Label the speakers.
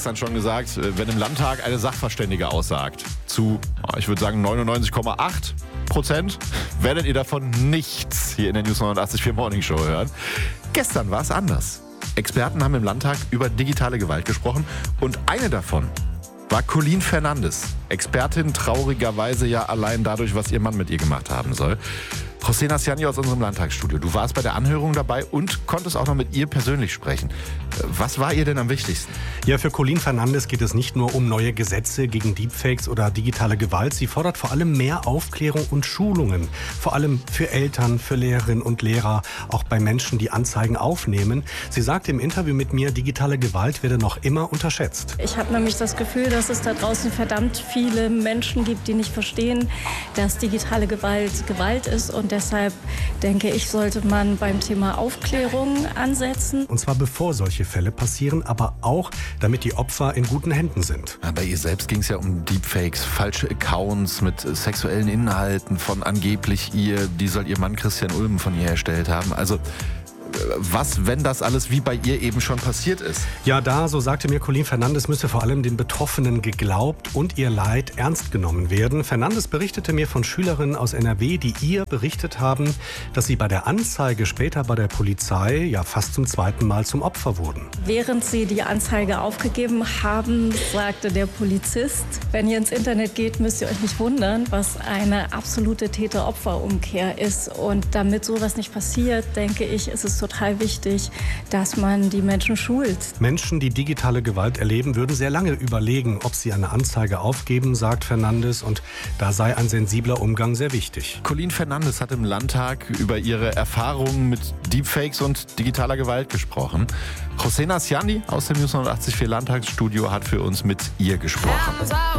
Speaker 1: gestern schon gesagt, wenn im Landtag eine Sachverständige aussagt, zu, ich würde sagen 99,8%, werdet ihr davon nichts hier in der News 89.4 Morning Show hören. Gestern war es anders. Experten haben im Landtag über digitale Gewalt gesprochen und eine davon war Colleen Fernandes. Expertin traurigerweise ja allein dadurch, was ihr Mann mit ihr gemacht haben soll. José Nasciani aus unserem Landtagsstudio. Du warst bei der Anhörung dabei und konntest auch noch mit ihr persönlich sprechen. Was war ihr denn am wichtigsten?
Speaker 2: Ja, für Colleen Fernandes geht es nicht nur um neue Gesetze gegen Deepfakes oder digitale Gewalt. Sie fordert vor allem mehr Aufklärung und Schulungen. Vor allem für Eltern, für Lehrerinnen und Lehrer, auch bei Menschen, die Anzeigen aufnehmen. Sie sagte im Interview mit mir, digitale Gewalt werde noch immer unterschätzt.
Speaker 3: Ich habe nämlich das Gefühl, dass es da draußen verdammt viele Menschen gibt, die nicht verstehen, dass digitale Gewalt Gewalt ist. Und deshalb denke ich, sollte man beim Thema Aufklärung ansetzen.
Speaker 2: Und zwar bevor solche Fälle passieren, aber auch, damit die Opfer in guten Händen sind.
Speaker 1: Ja, bei ihr selbst ging es ja um Deepfakes, falsche Accounts mit sexuellen Inhalten von angeblich ihr, die soll ihr Mann Christian Ulmen von ihr erstellt haben. Also was, wenn das alles wie bei ihr eben schon passiert ist?
Speaker 2: Ja, so sagte mir Colleen Fernandes, müsse vor allem den Betroffenen geglaubt und ihr Leid ernst genommen werden. Fernandes berichtete mir von Schülerinnen aus NRW, die ihr berichtet haben, dass sie bei der Anzeige später bei der Polizei ja fast zum zweiten Mal zum Opfer wurden.
Speaker 3: Während sie die Anzeige aufgegeben haben, sagte der Polizist, wenn ihr ins Internet geht, müsst ihr euch nicht wundern, was eine absolute Täter-Opfer-Umkehr ist. Und damit sowas nicht passiert, denke ich, ist es total wichtig, dass man die Menschen schult.
Speaker 2: Menschen, die digitale Gewalt erleben, würden sehr lange überlegen, ob sie eine Anzeige aufgeben, sagt Fernandes. Und da sei ein sensibler Umgang sehr wichtig.
Speaker 1: Colleen Fernandes hat im Landtag über ihre Erfahrungen mit Deepfakes und digitaler Gewalt gesprochen. José Nasciani aus dem News 89.4 Landtagsstudio hat für uns mit ihr gesprochen.